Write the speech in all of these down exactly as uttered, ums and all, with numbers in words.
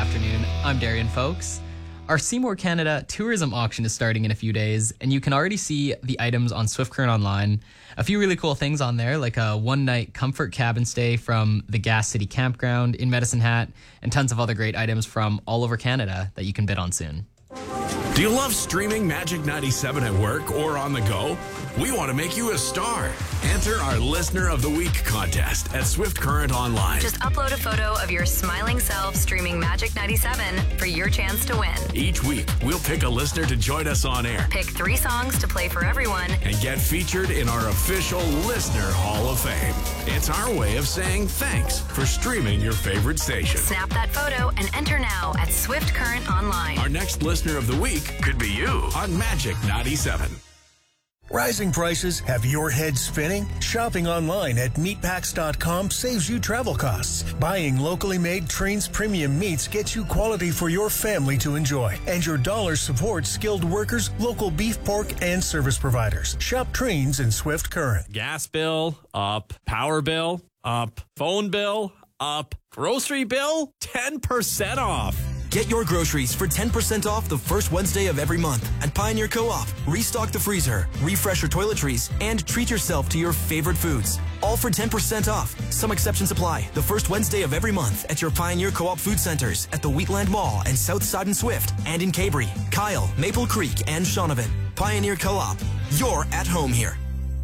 afternoon. I'm Darian Folks. Our Seymour Canada tourism auction is starting in a few days, and you can already see the items on Swift Current Online. A few really cool things on there, like a one-night comfort cabin stay from the Gas City Campground in Medicine Hat, and tons of other great items from all over Canada that you can bid on soon. Do you love streaming Magic ninety-seven at work or on the go? We want to make you a star. Enter our Listener of the Week contest at Swift Current Online. Just upload a photo of your smiling self streaming Magic ninety-seven for your chance to win. Each week, we'll pick a listener to join us on air. Pick three songs to play for everyone. And get featured in our official Listener Hall of Fame. It's our way of saying thanks for streaming your favorite station. Snap that photo and enter now at Swift Current Online. Our next Listener of the Week could be you on Magic ninety-seven. Rising prices have your head spinning? Shopping online at meatpacks dot com saves you travel costs. Buying locally made Trains premium meats gets you quality for your family to enjoy. And your dollars support skilled workers, local beef, pork, and service providers. Shop Trains in Swift Current. Gas bill, up. Power bill, up. Phone bill, up. Grocery bill, ten percent off. Get your groceries for ten percent off the first Wednesday of every month at Pioneer Co-op. Restock the freezer, refresh your toiletries, and treat yourself to your favorite foods. All for ten percent off. Some exceptions apply. The first Wednesday of every month at your Pioneer Co-op food centers at the Wheatland Mall and Southside and Swift, and in Cabri, Kyle, Maple Creek, and Shaunavon. Pioneer Co-op. You're at home here.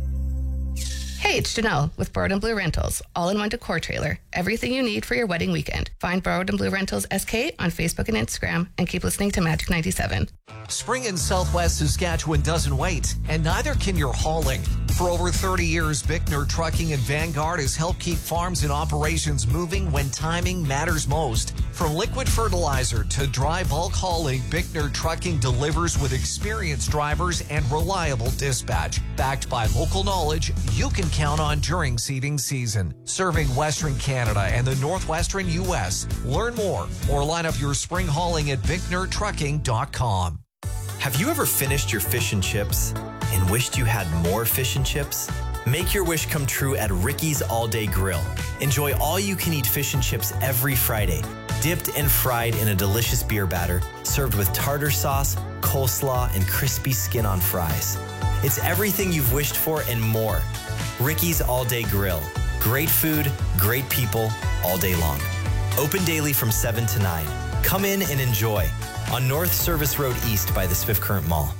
Hey, it's Janelle with Borrowed and Blue Rentals, all-in-one decor trailer. Everything you need for your wedding weekend. Find Borrowed and Blue Rentals S K on Facebook and Instagram, and keep listening to Magic ninety-seven. Spring in Southwest Saskatchewan doesn't wait, and neither can your hauling. For over thirty years, Bickner Trucking and Vanguard has helped keep farms and operations moving when timing matters most. From liquid fertilizer to dry bulk hauling, Bickner Trucking delivers with experienced drivers and reliable dispatch. Backed by local knowledge you can count on during seeding season. Serving Western Canada and the Northwestern U S. Learn more or line up your spring hauling at bickner trucking dot com. Have you ever finished your fish and chips and wished you had more fish and chips? Make your wish come true at Ricky's All Day Grill. Enjoy all-you-can-eat fish and chips every Friday, dipped and fried in a delicious beer batter, served with tartar sauce, coleslaw, and crispy skin on fries. It's everything you've wished for and more. Ricky's All Day Grill. Great food, great people, all day long. Open daily from seven to nine. Come in and enjoy on North Service Road East by the Swift Current Mall.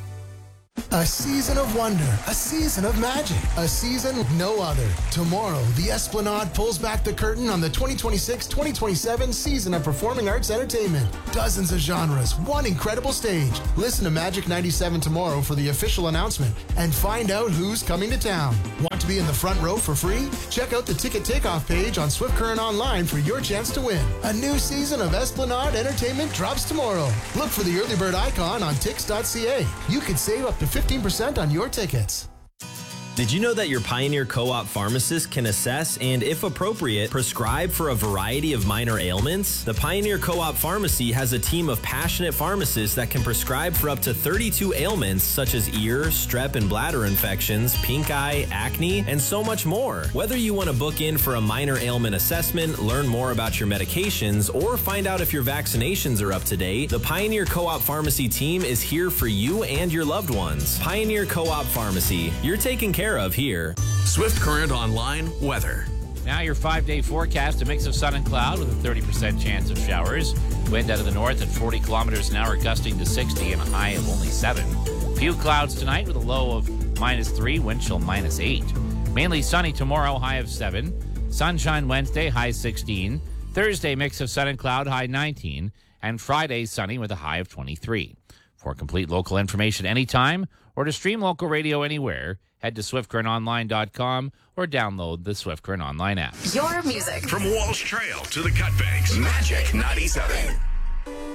A season of wonder, a season of magic, a season like no other. Tomorrow, the Esplanade pulls back the curtain on the twenty twenty-six twenty twenty-seven season of performing arts entertainment. Dozens of genres, one incredible stage. Listen to Magic ninety-seven tomorrow for the official announcement and find out who's coming to town. Want to be in the front row for free? Check out the ticket takeoff page on Swift Current Online for your chance to win. A new season of Esplanade Entertainment drops tomorrow. Look for the early bird icon on tix dot c a. You could save up to fifteen percent on your tickets. Did you know that your Pioneer Co-op pharmacist can assess and, if appropriate, prescribe for a variety of minor ailments? The Pioneer Co-op Pharmacy has a team of passionate pharmacists that can prescribe for up to thirty-two ailments such as ear, strep and bladder infections, pink eye, acne, and so much more. Whether you want to book in for a minor ailment assessment, learn more about your medications, or find out if your vaccinations are up to date, the Pioneer Co-op Pharmacy team is here for you and your loved ones. Pioneer Co-op Pharmacy. You're taking care of here. Swift Current Online weather. Now your five-day forecast, a mix of sun and cloud with a thirty percent chance of showers. Wind out of the north at forty kilometers an hour, gusting to sixty and a high of only seven. Few clouds tonight with a low of minus three, wind chill minus eight. Mainly sunny tomorrow, high of seven. Sunshine Wednesday, high sixteen. Thursday, mix of sun and cloud, high nineteen. And Friday, sunny with a high of twenty-three. For complete local information anytime or to stream local radio anywhere, head to swift current online dot com or download the Swift Current Online app. Your music. From Walsh Trail to the Cutbanks, Magic ninety-seven.